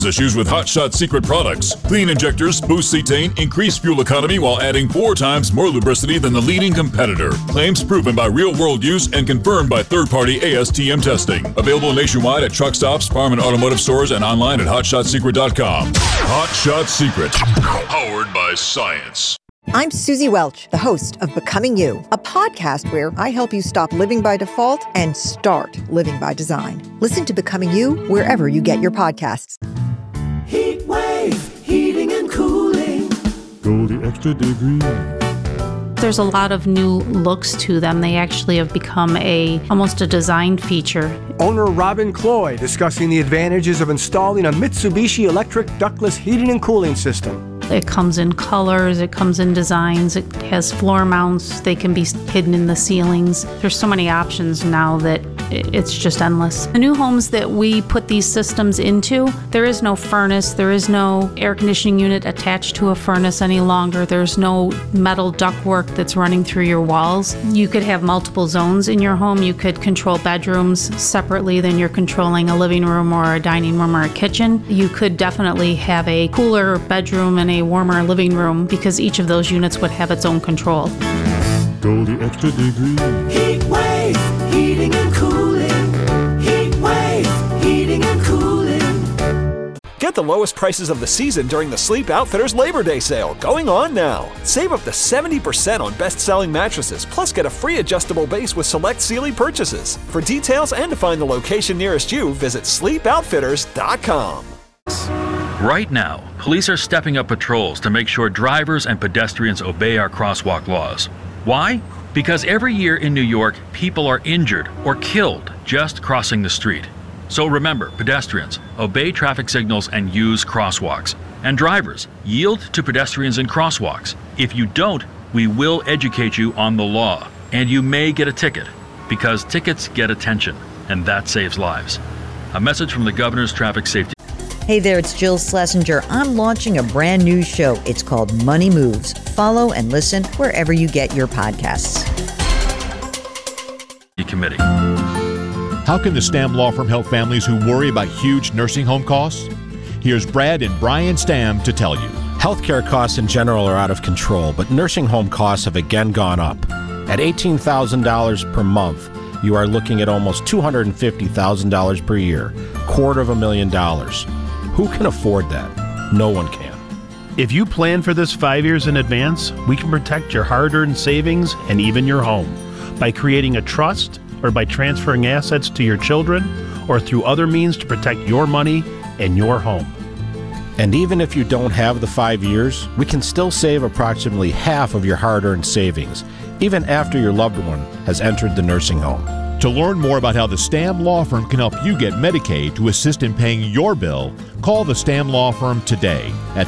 Issues with Hot Shot Secret products. Clean injectors boost cetane, increase fuel economy while adding 4 times more lubricity than the leading competitor. Claims proven by real-world use and confirmed by third-party ASTM testing. Available nationwide at truck stops, farm and automotive stores, and online at hotshotsecret.com. Hot Shot Secret. Powered by science. I'm Susie Welch, the host of Becoming You, a podcast where I help you stop living by default and start living by design. Listen to Becoming You wherever you get your podcasts. Heat wave, heating and cooling. Go the extra degree. There's a lot of new looks to them. They actually have become almost a design feature. Owner Robin Cloy discussing the advantages of installing a Mitsubishi electric ductless heating and cooling system. It comes in colors, it comes in designs, it has floor mounts, they can be hidden in the ceilings. There's so many options now that it's just endless. The new homes that we put these systems into, there is no furnace, there is no air conditioning unit attached to a furnace any longer, there's no metal ductwork that's running through your walls. You could have multiple zones in your home, you could control bedrooms separately than you're controlling a living room or a dining room or a kitchen. You could definitely have a cooler bedroom and a warmer living room because each of those units would have its own control. Go the extra degree. Heat wave, heating and cooling. Heat wave, heating and cooling. Get the lowest prices of the season during the Sleep Outfitters Labor Day sale, going on now. Save up to 70% on best-selling mattresses, plus get a free adjustable base with select Sealy purchases. For details and to find the location nearest you, visit sleepoutfitters.com. Right now, police are stepping up patrols to make sure drivers and pedestrians obey our crosswalk laws. Why? Because every year in New York, people are injured or killed just crossing the street. So remember, pedestrians, obey traffic signals and use crosswalks. And drivers, yield to pedestrians in crosswalks. If you don't, we will educate you on the law. And you may get a ticket, because tickets get attention, and that saves lives. A message from the Governor's Traffic Safety. Hey there, it's Jill Schlesinger. I'm launching a brand new show. It's called Money Moves. Follow and listen wherever you get your podcasts. Committee. How can the Stamm Law Firm help families who worry about huge nursing home costs? Here's Brad and Brian Stamm to tell you. Healthcare costs in general are out of control, but nursing home costs have again gone up. At $18,000 per month, you are looking at almost $250,000 per year, $250,000. Who can afford that? No one can. If you plan for this 5 years in advance, we can protect your hard-earned savings and even your home by creating a trust or by transferring assets to your children or through other means to protect your money and your home. And even if you don't have the 5 years, we can still save approximately half of your hard-earned savings, even after your loved one has entered the nursing home. To learn more about how the Stamm Law Firm can help you get Medicaid to assist in paying your bill, call the Stamm Law Firm today at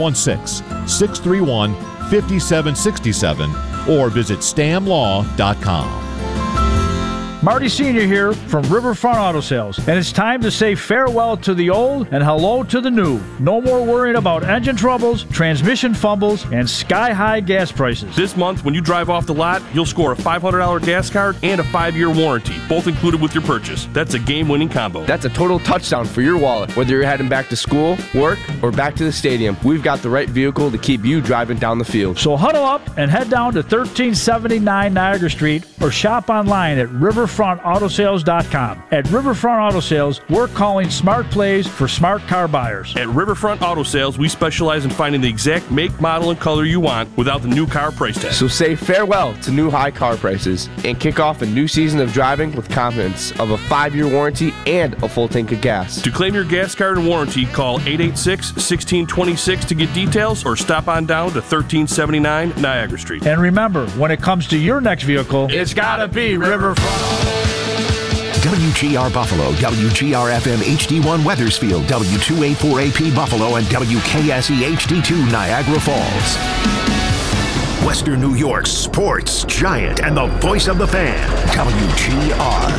716-631-5767 or visit stammlaw.com. Marty Sr. here from Riverfront Auto Sales, and it's time to say farewell to the old and hello to the new. No more worrying about engine troubles, transmission fumbles, and sky-high gas prices. This month, when you drive off the lot, you'll score a $500 gas card and a 5-year warranty, both included with your purchase. That's a game-winning combo. That's a total touchdown for your wallet. Whether you're heading back to school, work, or back to the stadium, we've got the right vehicle to keep you driving down the field. So huddle up and head down to 1379 Niagara Street or shop online at riverfrontAutosales.com. At Riverfront Auto Sales, we're calling smart plays for smart car buyers. At Riverfront Auto Sales, we specialize in finding the exact make, model, and color you want without the new car price tag. So say farewell to new high car prices and kick off a new season of driving with confidence of a 5-year warranty and a full tank of gas. To claim your gas card and warranty, call 886-1626 to get details or stop on down to 1379 Niagara Street. And remember, when it comes to your next vehicle, it's gotta be Riverfront. WGR Buffalo, WGR-FM HD1 Weathersfield, W284AP Buffalo, and WKSE HD2 Niagara Falls. Western New York's sports giant and the voice of the fan, WGR.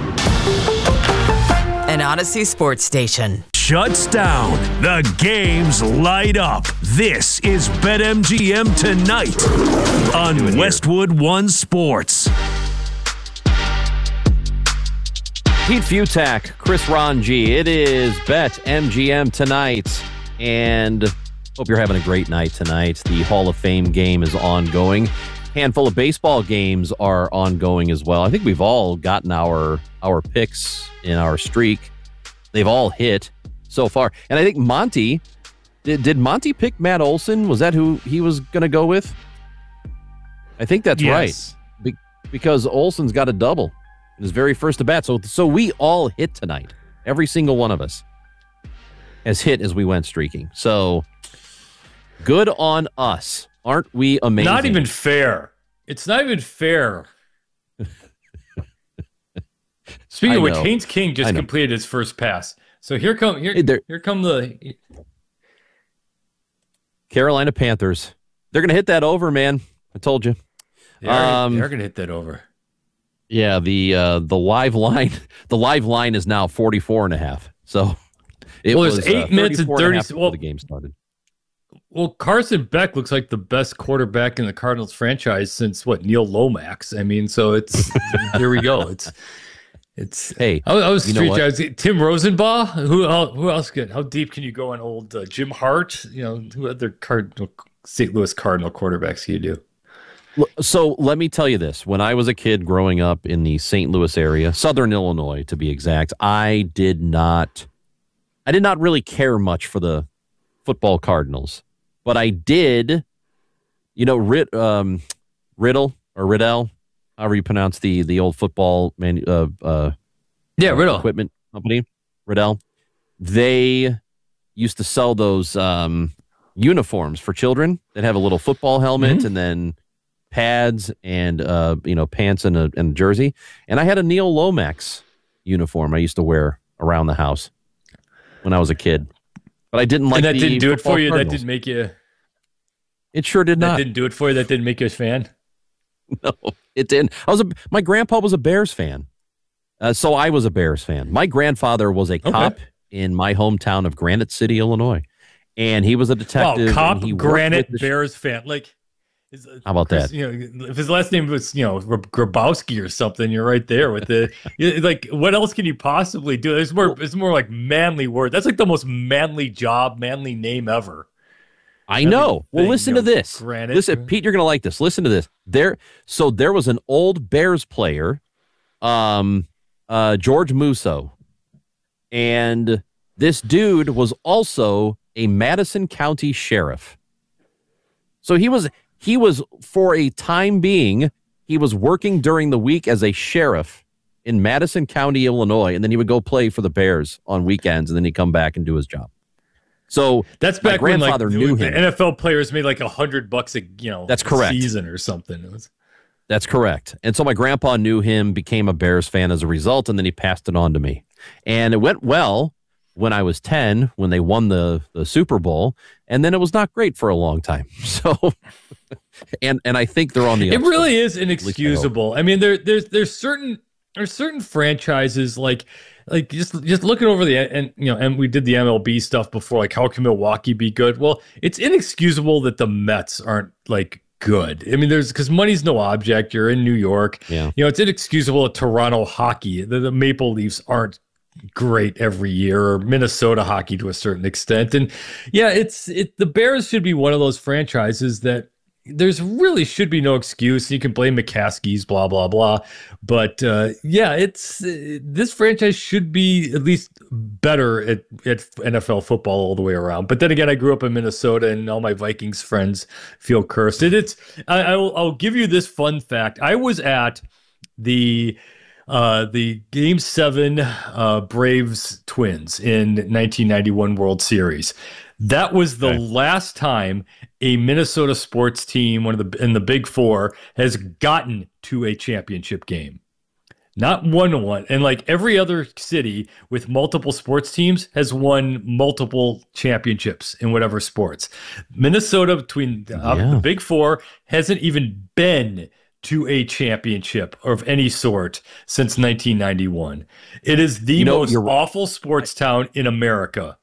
An Odyssey sports station. Shuts down. The games light up. This is BetMGM Tonight on Westwood One Sports. Pete Futak, Chris Ranji. It is Bet MGM tonight, and hope you're having a great night tonight. The Hall of Fame game is ongoing. Handful of baseball games are ongoing as well. I think we've all gotten our picks in our streak. They've all hit so far. And I think Monty, did Monty pick Matt Olson? Was that who he was going to go with? I think that's right. Because Olson's got a double in his very first at bat. So we all hit tonight. Every single one of us has hit as we went streaking. So good on us. Aren't we amazing? Not even fair. It's not even fair. Speaking of which, Haynes King just completed his first pass. So here come the Carolina Panthers. They're going to hit that over, man. I told you. They're going to hit that over. Yeah, the live line. The live line is now 44.5. So it was 8 minutes and 30 before the game started. Well, Carson Beck looks like the best quarterback in the Cardinals franchise since Neil Lomax. I mean, so it's here we go. It's hey. I was street guys. Tim Rosenbaugh. Who else good? How deep can you go on old Jim Hart? Who other St. Louis Cardinal quarterbacks can you do? So let me tell you this. When I was a kid growing up in the St. Louis area, Southern Illinois to be exact, I did not really care much for the football Cardinals. But I did, Riddle, however you pronounce the old football Riddle equipment company, Riddle. They used to sell those uniforms for children that have a little football helmet and then pads and pants and a jersey. And I had a Neil Lomax uniform I used to wear around the house when I was a kid. But I didn't like. And that didn't do it for you. Cardinals. That didn't make you. It sure did not. That didn't do it for you. That didn't make you a fan. No, it didn't. My grandpa was a Bears fan, so I was a Bears fan. My grandfather was a cop in my hometown of Granite City, Illinois, and he was a detective. Wow, cop, and he Granite Bears fan. How about that? If his last name was Grabowski or something, you're right there with the what else can you possibly do? It's more like manly word. That's like the most manly job, manly name ever. I know. Well, listen to this. Granite. Listen, Pete, you're gonna like this. Listen to this. There was an old Bears player, George Musso, and this dude was also a Madison County sheriff. So he was for a time being, he was working during the week as a sheriff in Madison County, Illinois, and then he would go play for the Bears on weekends, and then he'd come back and do his job. So that's back when knew him. The NFL players made like $100 that's correct. A season or something. That's correct. And so my grandpa knew him, became a Bears fan as a result, and then he passed it on to me. And it went well when I was 10, when they won the Super Bowl, and then it was not great for a long time. So, and I think they're on the. It really is inexcusable. I mean, there's certain franchises like just looking over and we did the MLB stuff before. Like, how can Milwaukee be good? Well, it's inexcusable that the Mets aren't good. I mean, because money's no object. You're in New York. Yeah. It's inexcusable that Toronto hockey, the Maple Leafs aren't great every year, or Minnesota hockey to a certain extent. And yeah, the Bears should be one of those franchises that there's really should be no excuse. You can blame McCaskey's blah, blah, blah. But this franchise should be at least better at NFL football all the way around. But then again, I grew up in Minnesota and all my Vikings friends feel cursed. And I'll give you this fun fact. I was at the Game 7 Braves Twins in 1991 World Series. That was the last time a Minnesota sports team, in the Big Four, has gotten to a championship game. Not one. And like every other city with multiple sports teams has won multiple championships in whatever sports. Minnesota, between the Big Four, hasn't even been to a championship of any sort since 1991. It is the most awful sports town in America.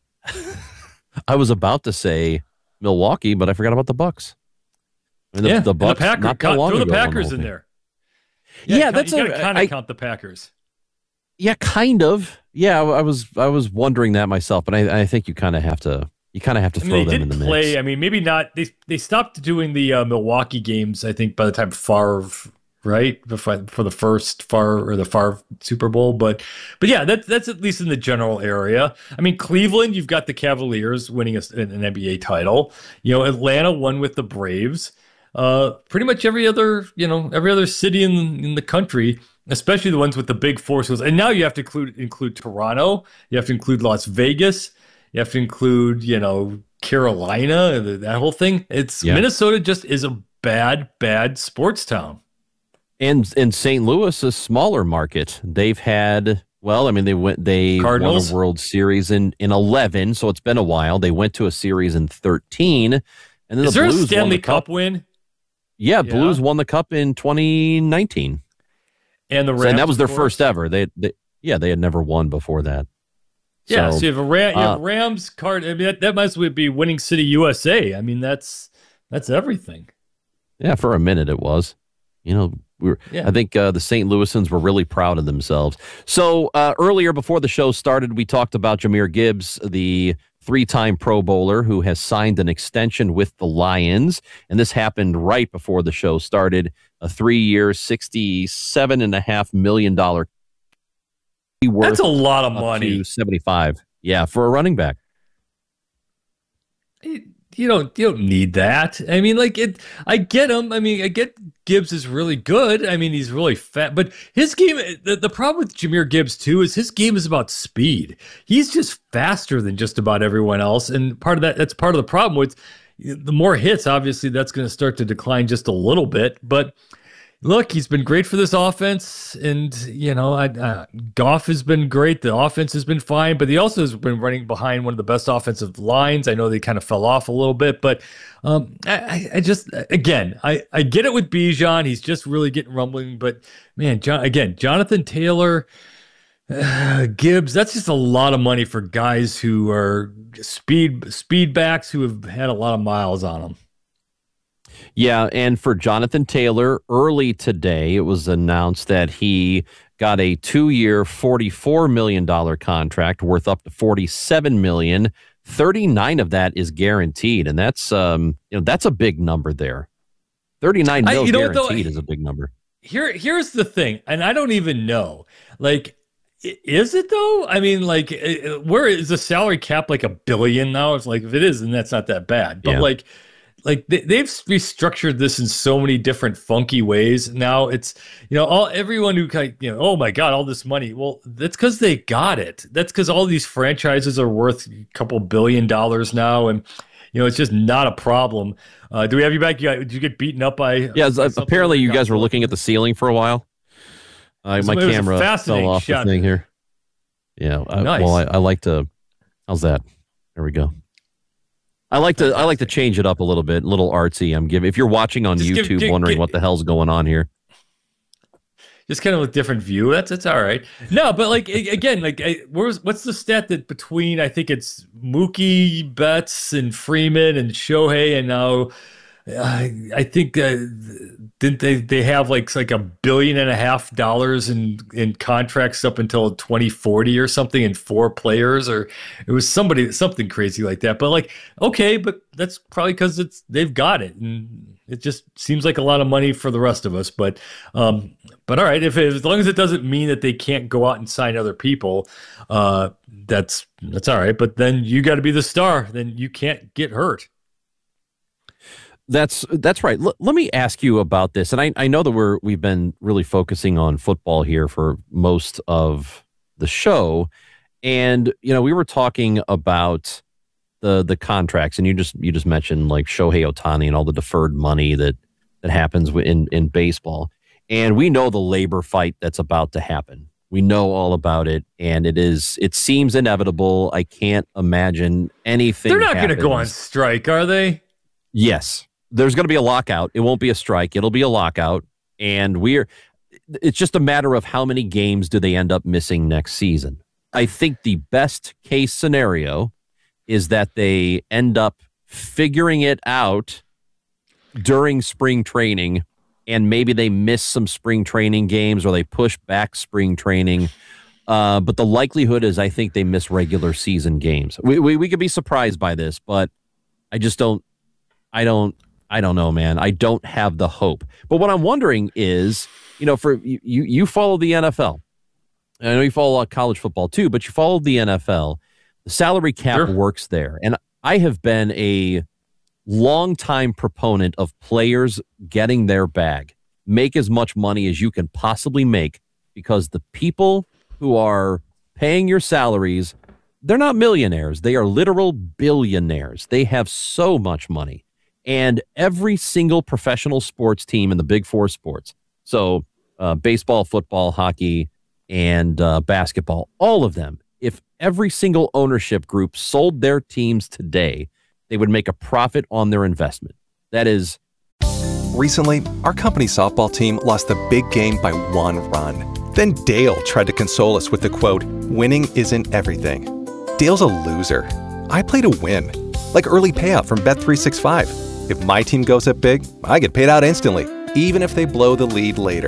I was about to say Milwaukee, but I forgot about the Bucks. I mean, the Bucks. Throw the Packers in there. Yeah, that's you got to kind of count the Packers. Yeah, kind of. Yeah, I was wondering that myself, but I think you kind of have to throw them in the mix. I mean, maybe not. They stopped doing the Milwaukee games, I think, by the time Favre, right, for the first Favre Super Bowl. But yeah, that's at least in the general area. I mean, Cleveland, you've got the Cavaliers winning an NBA title. Atlanta won with the Braves. Pretty much every other city in the country, especially the ones with the big four schools. And now you have to include Toronto. You have to include Las Vegas. You have to include, Carolina, that whole thing. Minnesota just is a bad sports town. And St. Louis, a smaller market. They've had, they won a World Series in 11, so it's been a while. They went to a series in 13. And then is there a Stanley Cup win? Yeah, Blues won the Cup in 2019. And the Rams, and that was their first ever. They had never won before that. Yeah, so you have Rams card. I mean, that might as well be Winning City USA. I mean, that's everything. Yeah, for a minute it was. I think the St. Louisans were really proud of themselves. So earlier, before the show started, we talked about Jahmyr Gibbs, the 3-time Pro Bowler who has signed an extension with the Lions. And this happened right before the show started. A 3-year, $67.5 million. That's a lot of money. 75. Yeah, for a running back. You don't need that. I mean, I get him. I mean, I get Gibbs is really good. I mean, he's really fat, but his game, the problem with Jahmyr Gibbs too is his game is about speed. He's just faster than just about everyone else. And that's part of the problem with the more hits, obviously that's going to start to decline just a little bit, but look, he's been great for this offense, and Goff has been great. The offense has been fine, but he also has been running behind one of the best offensive lines. I know they kind of fell off a little bit, but I get it with Bijan. He's just really getting rumbling, but man, Jonathan Taylor, Gibbs, that's just a lot of money for guys who are speed backs who have had a lot of miles on them. Yeah, and for Jonathan Taylor, early today, it was announced that he got a 2-year, $44 million contract worth up to $47 million. 39 of that is guaranteed, and that's that's a big number there. 39 million guaranteed is a big number. Here's the thing, and I don't even know. Is it though? I mean, where is the salary cap $1 billion now? It's if it is, then that's not that bad. But they've restructured this in so many different funky ways. Now it's, everyone who oh my God, all this money. Well, that's because they got it. That's because all these franchises are worth a couple $1 billion now. And, it's just not a problem. Do we have you back? Did you get beaten up by? Yeah, apparently you guys were looking at the ceiling for a while. My camera fell off the thing here. Yeah. Nice. Well, I like to, how's that? There we go. I like to change it up a little bit, a little artsy. If you're watching on YouTube wondering what the hell's going on here. Just kind of a different view. That's all right. No, but what's the stat that between, I think it's Mookie Betts and Freeman and Shohei, and now I think didn't they have $1.5 billion in contracts up until 2040 or something, and 4 players, or it was something crazy like that. But okay, but that's probably because they've got it, and it just seems like a lot of money for the rest of us. But all right, as long as it doesn't mean that they can't go out and sign other people, that's all right. But then you got to be the star. Then you can't get hurt. That's right. Let me ask you about this. And I know that we've been really focusing on football here for most of the show. And, we were talking about the contracts, and you just mentioned Shohei Ohtani and all the deferred money that happens in baseball. And we know the labor fight that's about to happen. We know all about it, and it seems inevitable. I can't imagine anything. They're not going to go on strike, are they? Yes. There's going to be a lockout. It won't be a strike. It'll be a lockout. And it's just a matter of how many games do they end up missing next season. I think the best case scenario is that they end up figuring it out during spring training, and maybe they miss some spring training games or they push back spring training. But the likelihood is I think they miss regular season games. We could be surprised by this, but I just don't know, man. I don't have the hope. But what I'm wondering is, for you follow the NFL. I know you follow college football too, but you follow the NFL. The salary cap works there. And I have been a longtime proponent of players getting their bag. Make as much money as you can possibly make, because the people who are paying your salaries, they're not millionaires. They are literal billionaires. They have so much money. And every single professional sports team in the big four sports, so baseball, football, hockey, and basketball, all of them, if every single ownership group sold their teams today, they would make a profit on their investment. That is... Recently, our company's softball team lost the big game by 1 run. Then Dale tried to console us with the quote, "Winning isn't everything." Dale's a loser. I play to win, like early payout from Bet365. If my team goes up big, I get paid out instantly, even if they blow the lead later.